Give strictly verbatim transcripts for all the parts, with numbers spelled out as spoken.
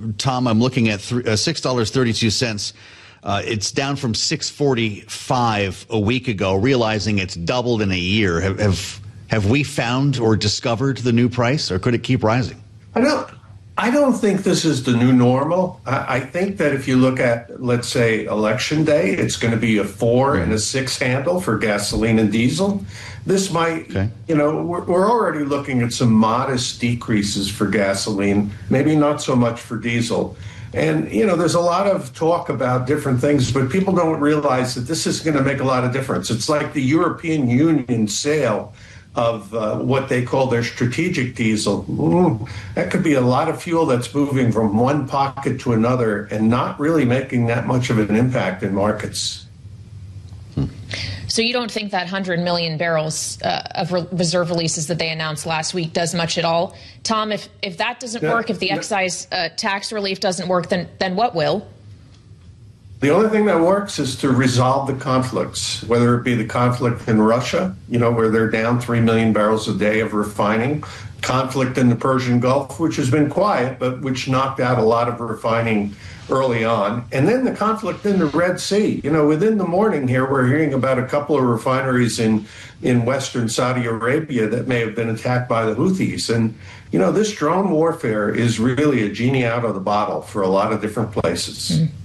Tom, I'm looking at th- uh, six dollars and thirty-two cents. Uh, it's down from six forty-five a week ago, realizing it's doubled in a year. Have, have have we found or discovered the new price, or could it keep rising? I don't. I don't think this is the new normal. I, I think that if you look at, let's say, election day, it's going to be a four mm-hmm. and a six handle for gasoline and diesel. This might, okay. you know, we're, we're already looking at some modest decreases for gasoline, maybe not so much for diesel. And, you know, there's a lot of talk about different things, but people don't realize that this is going to make a lot of difference. It's like the European Union sale of uh, what they call their strategic diesel. Ooh, that could be a lot of fuel that's moving from one pocket to another and not really making that much of an impact in markets. Hmm. So you don't think that one hundred million barrels uh, of re- reserve releases that they announced last week does much at all? Tom, if, if that doesn't yeah, work, if the excise uh, tax relief doesn't work, then then what will? The only thing that works is to resolve the conflicts, whether it be the conflict in Russia, you know, where they're down three million barrels a day of refining, conflict in the Persian Gulf, which has been quiet, but which knocked out a lot of refining early on. And then the conflict in the Red Sea. You know, within the morning here, we're hearing about a couple of refineries in, in Western Saudi Arabia that may have been attacked by the Houthis. And, you know, this drone warfare is really a genie out of the bottle for a lot of different places. Mm.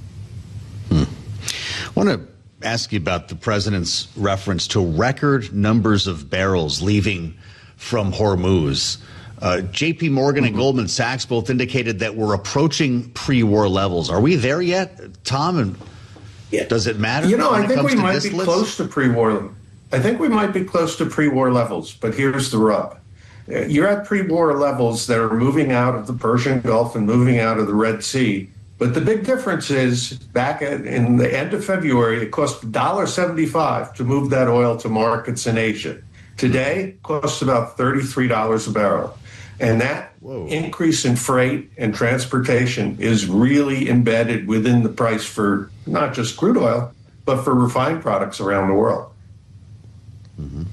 I want to ask you about the president's reference to record numbers of barrels leaving from Hormuz. Uh, J P Morgan mm-hmm. and Goldman Sachs both indicated that we're approaching pre-war levels. Are we there yet, Tom? And yeah. does it matter? You know, I think we might be list? close to pre-war. I think we might be close to pre-war levels, but here's the rub. You're at pre-war levels that are moving out of the Persian Gulf and moving out of the Red Sea. But the big difference is back at, in the end of February, it cost one dollar seventy-five to move that oil to markets in Asia. Today, it costs about thirty-three dollars a barrel. And that Whoa. increase in freight and transportation is really embedded within the price for not just crude oil, but for refined products around the world. Mm-hmm.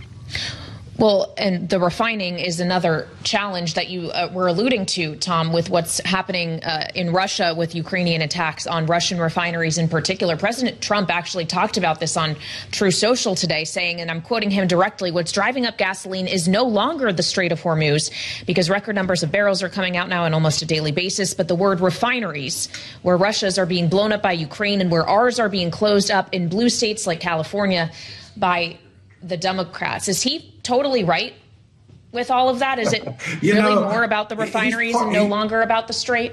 Well, and the refining is another challenge that you uh, were alluding to, Tom, with what's happening uh, in Russia with Ukrainian attacks on Russian refineries in particular. President Trump actually talked about this on True Social today, saying, and I'm quoting him directly, what's driving up gasoline is no longer the Strait of Hormuz, because record numbers of barrels are coming out now on almost a daily basis, but the word refineries, where Russia's are being blown up by Ukraine and where ours are being closed up in blue states like California by the Democrats. Is he totally right with all of that? Is it really know, more about the refineries par- and no longer about the Strait?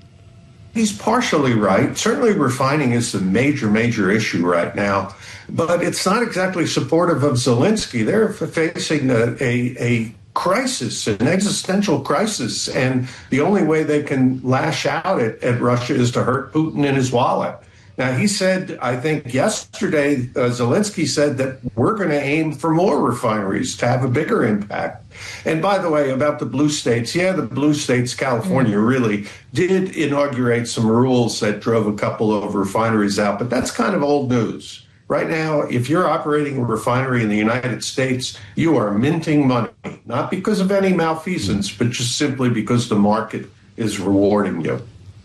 He's partially right. Certainly refining is the major, major issue right now. But it's not exactly supportive of Zelensky. They're facing a, a, a crisis, an existential crisis. And the only way they can lash out at, at Russia is to hurt Putin in his wallet. Now, he said, I think yesterday, uh, Zelensky said that we're going to aim for more refineries to have a bigger impact. And by the way, about the blue states, yeah, the blue states, California mm-hmm. really did inaugurate some rules that drove a couple of refineries out. But that's kind of old news. Right now, if you're operating a refinery in the United States, you are minting money, not because of any malfeasance, but just simply because the market is rewarding you.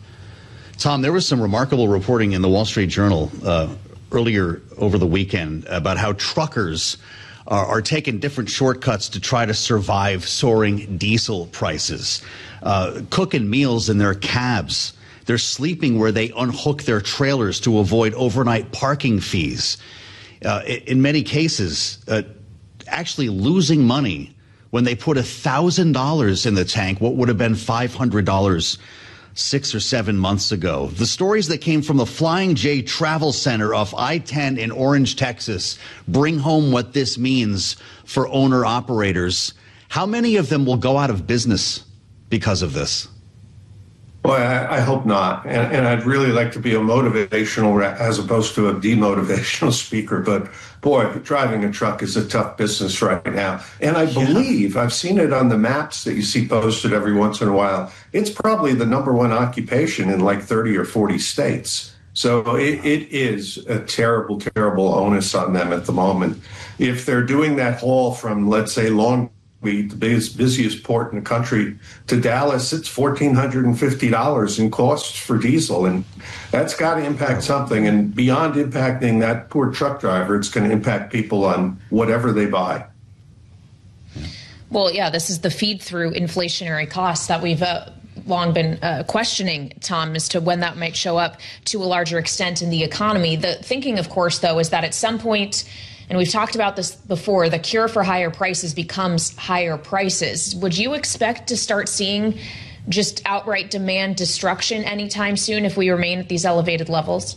Tom, there was some remarkable reporting in the Wall Street Journal uh, earlier over the weekend about how truckers are, are taking different shortcuts to try to survive soaring diesel prices, uh, cooking meals in their cabs. They're sleeping where they unhook their trailers to avoid overnight parking fees. Uh, in many cases, uh, actually losing money when they put one thousand dollars in the tank, what would have been five hundred dollars six or seven months ago. The stories that came from the Flying J Travel Center off I ten in Orange, Texas, bring home what this means for owner-operators. How many of them will go out of business because of this? Boy, I, I hope not. And, and I'd really like to be a motivational as opposed to a demotivational speaker. But boy, driving a truck is a tough business right now. And I believe, I've seen it on the maps that you see posted every once in a while, it's probably the number one occupation in like thirty or forty states. So it, it is a terrible, terrible onus on them at the moment. If they're doing that haul from, let's say, Long the biggest, busiest port in the country, to Dallas, it's one thousand four hundred fifty dollars in costs for diesel. And that's got to impact something. And beyond impacting that poor truck driver, it's going to impact people on whatever they buy. Well, yeah, this is the feed-through inflationary costs that we've uh, long been uh, questioning, Tom, as to when that might show up to a larger extent in the economy. The thinking, of course, though, is that at some point, and we've talked about this before, the cure for higher prices becomes higher prices. Would you expect to start seeing just outright demand destruction anytime soon if we remain at these elevated levels?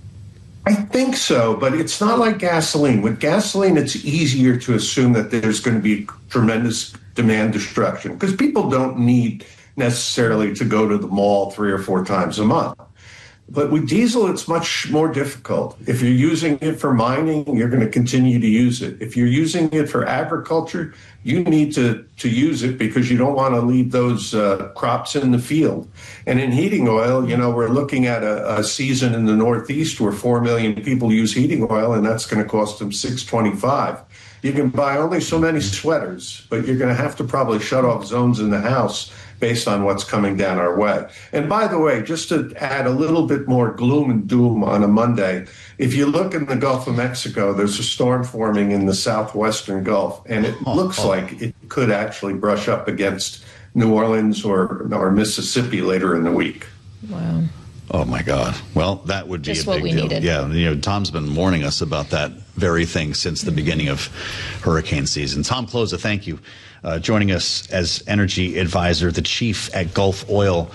I think so, but it's not like gasoline. With gasoline, it's easier to assume that there's going to be tremendous demand destruction because people don't need necessarily to go to the mall three or four times a month. But with diesel, it's much more difficult. If you're using it for mining, you're going to continue to use it. If you're using it for agriculture, you need to, to use it because you don't want to leave those uh, crops in the field. And in heating oil, you know, we're looking at a, a season in the Northeast where four million people use heating oil, and that's going to cost them six twenty-five. You can buy only so many sweaters, but you're going to have to probably shut off zones in the house based on what's coming down our way. And by the way, just to add a little bit more gloom and doom on a Monday, if you look in the Gulf of Mexico, there's a storm forming in the southwestern Gulf, and it oh, looks oh. like it could actually brush up against New Orleans or, or Mississippi later in the week. Wow. Oh, my God. Well, that would be Just a big what we deal. Needed. Yeah, you know, Tom's been warning us about that very thing since the beginning of hurricane season. Tom Kloza, thank you. Uh, joining us as energy advisor, the chief at Gulf Oil.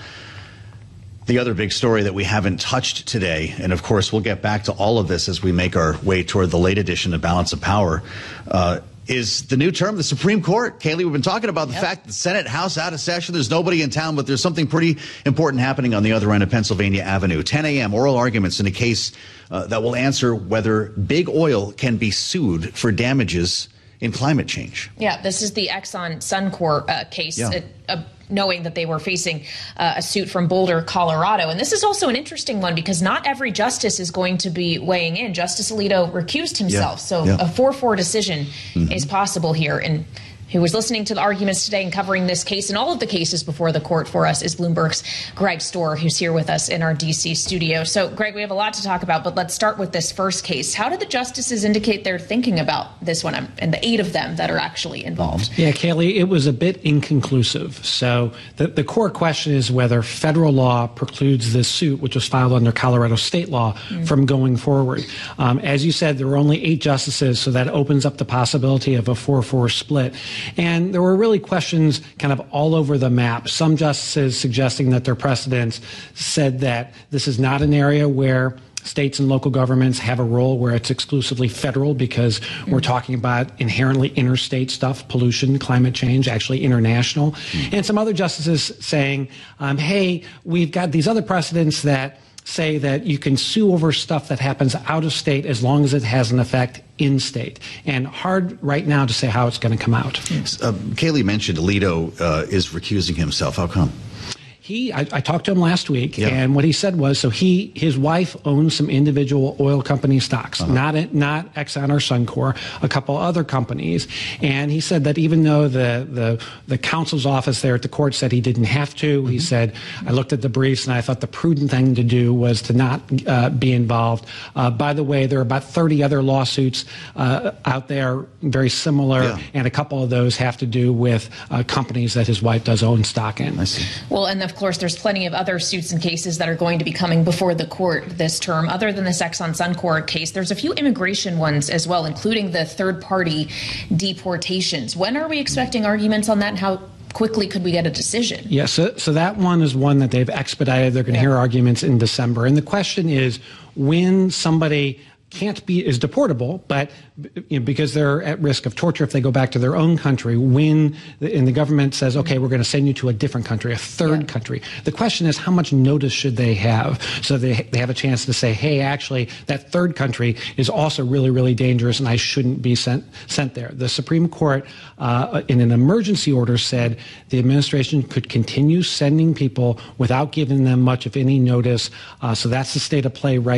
The other big story that we haven't touched today, and of course we'll get back to all of this as we make our way toward the late edition of Balance of Power, uh, is the new term of the Supreme Court. Kayleigh, we've been talking about the yep. fact that the Senate, House out of session. There's nobody in town, but there's something pretty important happening on the other end of Pennsylvania Avenue. ten a.m. oral arguments in a case uh, that will answer whether big oil can be sued for damages in climate change. Yeah, this is the Exxon Suncor uh, case, yeah. uh, uh, knowing that they were facing uh, a suit from Boulder, Colorado. And this is also an interesting one because not every justice is going to be weighing in. Justice Alito recused himself, yeah. so yeah. a four four decision mm-hmm. is possible here. And who was listening to the arguments today and covering this case and all of the cases before the court for us is Bloomberg's Greg Stohr, who's here with us in our D C studio. So, Greg, we have a lot to talk about, but let's start with this first case. How did the justices indicate they're thinking about this one and the eight of them that are actually involved? Yeah, Kayleigh, it was a bit inconclusive. So the, the core question is whether federal law precludes this suit, which was filed under Colorado state law, mm. from going forward. Um, as you said, there were only eight justices, so that opens up the possibility of a four four split. And there were really questions kind of all over the map. Some justices suggesting that their precedents said that this is not an area where states and local governments have a role where it's exclusively federal because mm-hmm. we're talking about inherently interstate stuff, pollution, climate change, actually international. Mm-hmm. And some other justices saying, um, hey, we've got these other precedents that say that you can sue over stuff that happens out of state as long as it has an effect in state. And hard right now to say how it's going to come out. Uh, Kayleigh mentioned Alito uh, is recusing himself. How come? He, I, I talked to him last week, yeah. and what he said was, so he, his wife owns some individual oil company stocks, uh-huh. not not Exxon or Suncor, a couple other companies, and he said that even though the the the counsel's office there at the court said he didn't have to, mm-hmm. he said, I looked at the briefs and I thought the prudent thing to do was to not uh, be involved. Uh, by the way, there are about thirty other lawsuits uh, out there, very similar, yeah. and a couple of those have to do with uh, companies that his wife does own stock in. I see. Well, and the Of course, there's plenty of other suits and cases that are going to be coming before the court this term. Other than this Exxon Suncor case, there's a few immigration ones as well, including the third-party deportations. When are we expecting arguments on that, and how quickly could we get a decision? Yeah, so, so that one is one that they've expedited. They're going to yeah. hear arguments in December. And the question is, when somebody can't be is deportable, but you know, because they're at risk of torture if they go back to their own country, when the, and the government says, okay, we're going to send you to a different country, a third yeah. country. The question is, how much notice should they have so they they have a chance to say, hey, actually, that third country is also really, really dangerous, and I shouldn't be sent sent there. The Supreme Court, uh, in an emergency order, said the administration could continue sending people without giving them much of any notice. Uh, so that's the state of play right